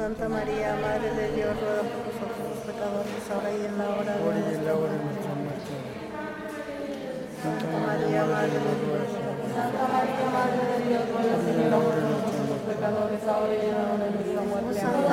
Santa María, Madre de Dios, ruega por nosotros los pecadores, ahora y en la hora de ahora y en nuestra la hora de muerte. nuestra muerte. Santa María, Madre de Dios, Ahora y en la hora de nuestra muerte. pecadores, ahora y en la hora de nuestra muerte.